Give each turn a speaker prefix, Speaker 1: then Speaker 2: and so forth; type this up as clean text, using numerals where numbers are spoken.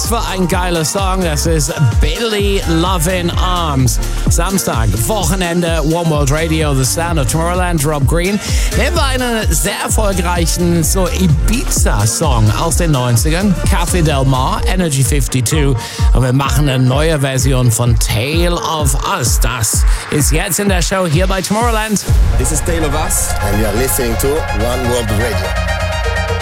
Speaker 1: Was für ein geiler Song. Das ist Billy Lovin' Arms. Samstag, Wochenende, One World Radio, The Sound of Tomorrowland, Rob Green. Nehmen wir einen sehr erfolgreichen so Ibiza-Song aus den 90ern. Cathy Del Mar, Energy 52. Und wir machen eine neue Version von Tale of Us. Das ist jetzt in der Show hier bei Tomorrowland.
Speaker 2: This is Tale of Us.
Speaker 3: And you are listening to One World Radio.